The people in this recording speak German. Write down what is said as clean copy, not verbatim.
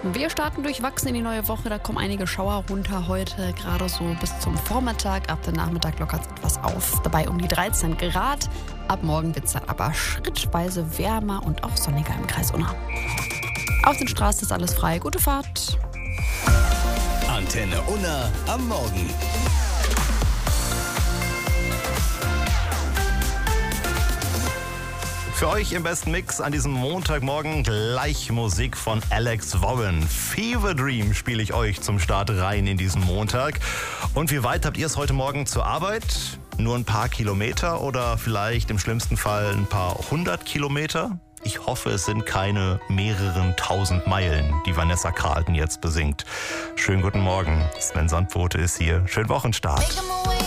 Wir starten durchwachsen in die neue Woche. Da kommen einige Schauer runter heute, gerade so bis zum Vormittag. Ab dem Nachmittag lockert es etwas auf. Dabei um die 13 Grad. Ab morgen wird es dann aber schrittweise wärmer und auch sonniger im Kreis Unna. Auf den Straßen ist alles frei. Gute Fahrt. Antenne Unna am Morgen. Für euch im besten Mix an diesem Montagmorgen gleich Musik von Alex Warren. Fever Dream spiele ich euch zum Start rein in diesen Montag. Und wie weit habt ihr es heute Morgen zur Arbeit? Nur ein paar Kilometer oder vielleicht im schlimmsten Fall ein paar 100 Kilometer? Ich hoffe, es sind keine mehreren tausend Meilen, die Vanessa Carlton jetzt besingt. Schönen guten Morgen, Sven Sandbote ist hier. Schönen Wochenstart.